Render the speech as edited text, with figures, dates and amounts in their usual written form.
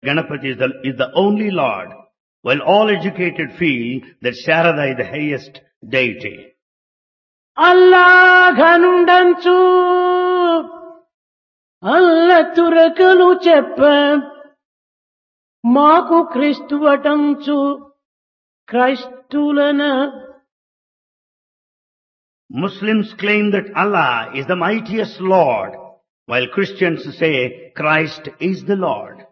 Ganapati is the only Lord, while all educated feel that Sharada is the highest deity. అల్లాఘనుండంచు అల్ల తురకలు చెప్ప మాకు క్రీస్తువటంచు క్రైస్తులన Muslims claim that Allah is the mightiest Lord, while Christians say Christ is the Lord.